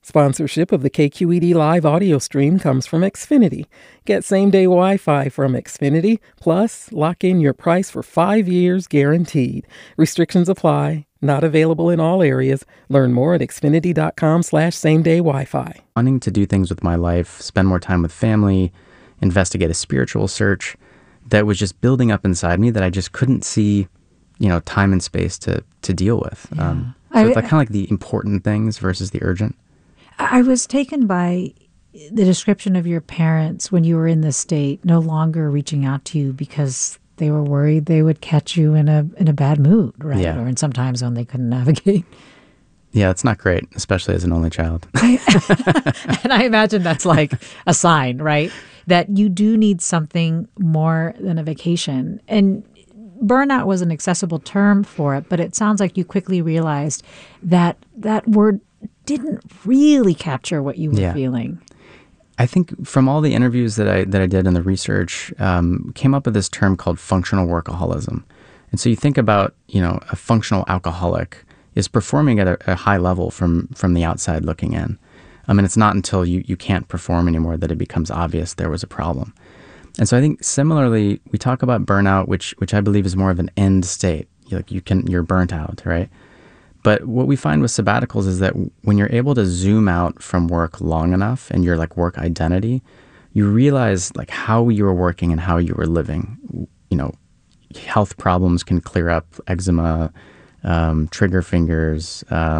Sponsorship of the KQED Live audio stream comes from Xfinity. Get same-day Wi-Fi from Xfinity, plus lock in your price for 5 years guaranteed. Restrictions apply. Not available in all areas. Learn more at xfinity.com/same-day Wi-Fi. Wanting to do things with my life, spend more time with family, investigate a spiritual search that was just building up inside me that I just couldn't see, time and space to deal with. Yeah. So it's kind of like the important things versus the urgent. I was taken by the description of your parents when you were in this state, no longer reaching out to you because they were worried they would catch you in a bad mood, right? Yeah. Or in some times when they couldn't navigate. Yeah, it's not great, especially as an only child. And I imagine that's like a sign, right? That you do need something more than a vacation. And burnout was an accessible term for it, but it sounds like you quickly realized that that word didn't really capture what you were feeling. I think from all the interviews that I did and the research, came up with this term called functional workaholism. And so you think about, a functional alcoholic is performing at a high level from the outside looking in. And it's not until you can't perform anymore that it becomes obvious there was a problem. And so I think similarly, we talk about burnout, which I believe is more of an end state. You're burnt out, right? But what we find with sabbaticals is that when you're able to zoom out from work long enough and your work identity, you realize how you were working and how you were living. Health problems can clear up, eczema, trigger fingers,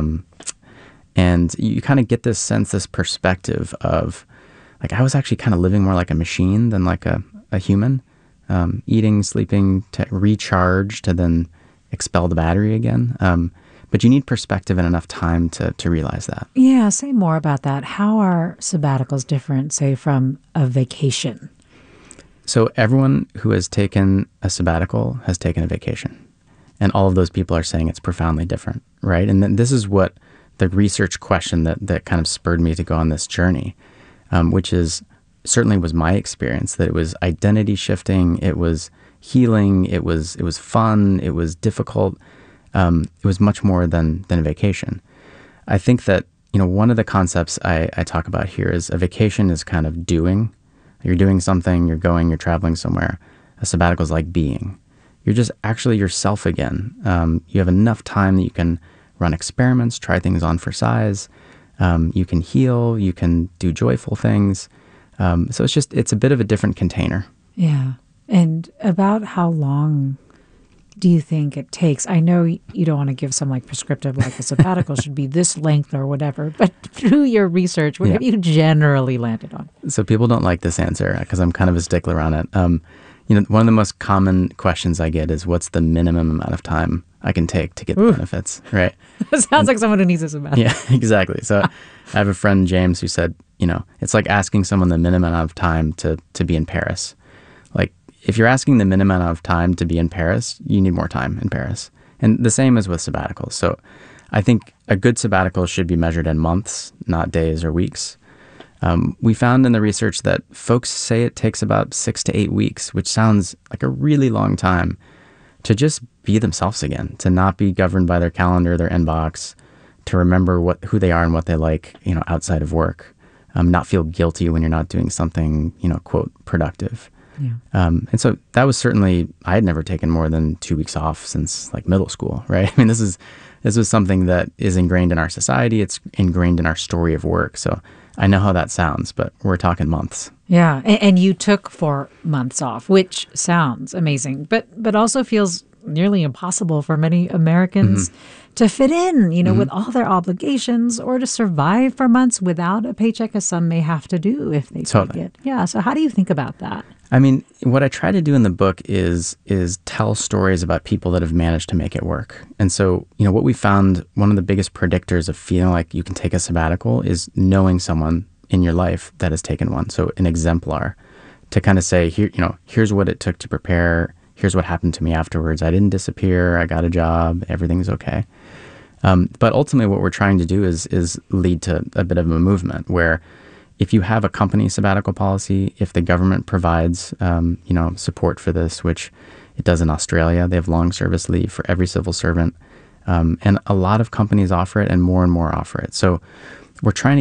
and you kind of get this sense, this perspective of I was actually kind of living more like a machine than like a human, eating, sleeping to recharge to then expel the battery again. But you need perspective and enough time to realize that. Yeah, say more about that. How are sabbaticals different, say, from a vacation? So everyone who has taken a sabbatical has taken a vacation. And all of those people are saying it's profoundly different, right? And then this is what the research question that kind of spurred me to go on this journey, which certainly was my experience, that it was identity shifting, it was healing, it was fun, it was difficult. It was much more than a vacation. I think that, one of the concepts I talk about here is a vacation is kind of doing. You're doing something, you're traveling somewhere. A sabbatical is like being. You're just actually yourself again. You have enough time that you can run experiments, try things on for size. You can heal, you can do joyful things. So it's a bit of a different container. Yeah. And about how long do you think it takes? I know you don't want to give some prescriptive, a sabbatical should be this length or whatever, but through your research, what have you generally landed on? So people don't like this answer because I'm kind of a stickler on it. One of the most common questions I get is, what's the minimum amount of time I can take to get the benefits, right? Sounds like someone who needs a sabbatical. Yeah, exactly. So I have a friend, James, who said, it's like asking someone the minimum amount of time to be in Paris. If you're asking the minimum amount of time to be in Paris, you need more time in Paris. And the same is with sabbaticals. So I think a good sabbatical should be measured in months, not days or weeks. We found in the research that folks say it takes about 6 to 8 weeks, which sounds like a really long time, to just be themselves again, to not be governed by their calendar, their inbox, to remember who they are and what they like, outside of work, not feel guilty when you're not doing something, quote, productive. Yeah. And so that was certainly, I had never taken more than 2 weeks off since middle school, right? This was something that is ingrained in our society. It's ingrained in our story of work. So I know how that sounds, but we're talking months. Yeah. And you took 4 months off, which sounds amazing, but also feels nearly impossible for many Americans to fit in, with all their obligations, or to survive for months without a paycheck, as some may have to do if they take it. Yeah. So how do you think about that? What I try to do in the book is tell stories about people that have managed to make it work. And so, what we found, one of the biggest predictors of feeling like you can take a sabbatical is knowing someone in your life that has taken one. So an exemplar to kind of say, here's what it took to prepare. Here's what happened to me afterwards. I didn't disappear. I got a job. Everything's okay. But ultimately what we're trying to do is lead to a bit of a movement where if you have a company sabbatical policy, if the government provides, support for this, which it does in Australia, they have long service leave for every civil servant. And a lot of companies offer it and more offer it. So we're trying to